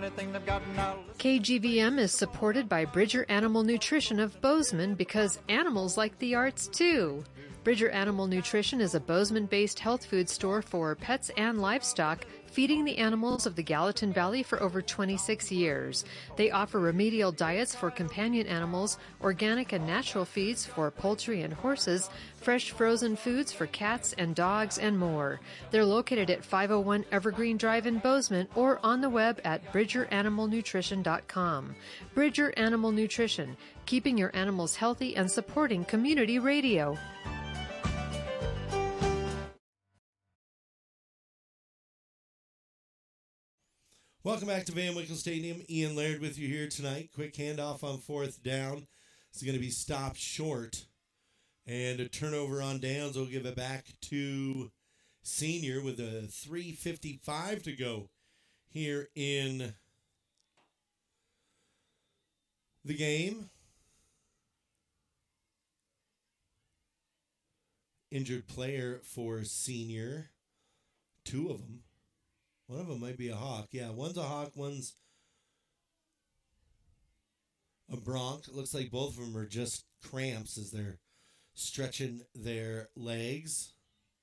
anything they've got now. KGVM is supported by Bridger Animal Nutrition of Bozeman because animals like the arts too. Bridger Animal Nutrition is a Bozeman-based health food store for pets and livestock, feeding the animals of the Gallatin Valley for over 26 years. They offer remedial diets for companion animals, organic and natural feeds for poultry and horses, fresh frozen foods for cats and dogs, and more. They're located at 501 Evergreen Drive in Bozeman or on the web at bridgeranimalnutrition.com. Bridger Animal Nutrition, keeping your animals healthy and supporting community radio. Welcome back to Van Winkle Stadium. Ian Laird with you here tonight. Quick handoff on fourth down. It's going to be stopped short. And a turnover on downs will give it back to Senior with a 3:55 to go here in the game. Injured player for Senior. Two of them. One of them might be a Hawk. Yeah, one's a Hawk, one's a Bronc. It looks like both of them are just cramps as they're stretching their legs.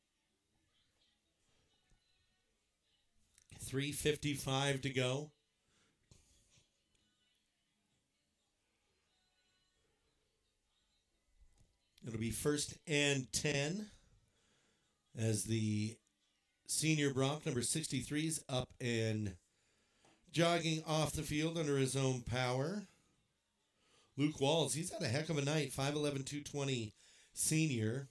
3:55 to go. It'll be 1st and 10 as the Senior Bronc, number 63, is up and jogging off the field under his own power. Luke Walls, he's had a heck of a night. 5'11", 220 senior.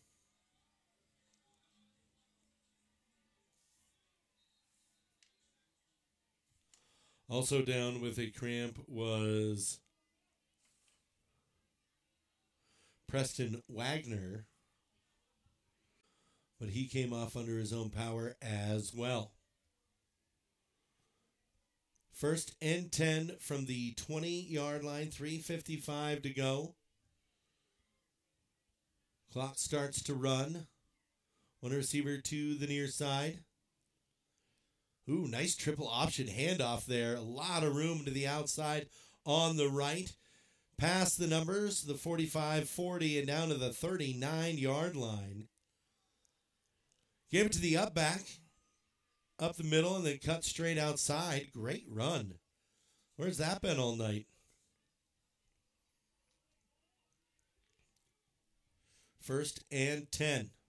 Also down with a cramp was Preston Wagner, but he came off under his own power as well. 1st and 10 from the 20-yard line, 3:55 to go. Clock starts to run. One receiver to the near side. Ooh, nice triple option handoff there. A lot of room to the outside on the right. Past the numbers, the 45, 40, and down to the 39-yard line. Gave it to the up back, up the middle, and then cut straight outside. Great run. Where's that been all night? 1st and 10.